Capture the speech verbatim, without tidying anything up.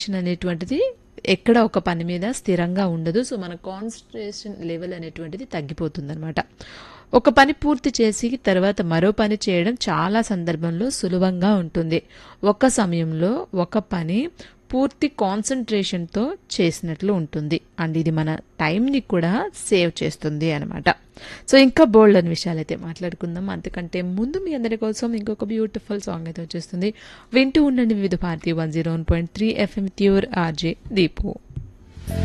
అనేటువంటిది ఎక్కడ ఒక పని మీద స్థిరంగా ఉండదు. సో మన కాన్సంట్రేషన్ లెవెల్ అనేటువంటిది తగ్గిపోతుందనమాట. ఒక పని పూర్తి చేసి తర్వాత మరో పని చేయడం చాలా సందర్భంలో సులభంగా ఉంటుంది. ఒక సమయంలో ఒక పని పూర్తి కాన్సంట్రేషన్తో చేసినట్లు ఉంటుంది అండ్ ఇది మన టైంని కూడా సేవ్ చేస్తుంది అనమాట. సో ఇంకా బోల్డ్ అని విషయాలు అయితే మాట్లాడుకుందాం. అంతకంటే ముందు మీ అందరి కోసం ఇంకొక బ్యూటిఫుల్ సాంగ్ అయితే వచ్చేస్తుంది. వింటూ ఉండండి వివిధ Bharati one zero one point three FM pure RJ Deepu.